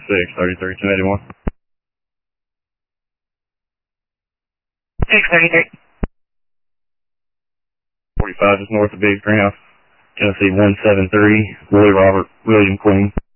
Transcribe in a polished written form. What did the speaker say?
33-281. 633. 45 is north of Biggs Greenhouse. Tennessee 173, Roy Robert, William Queen.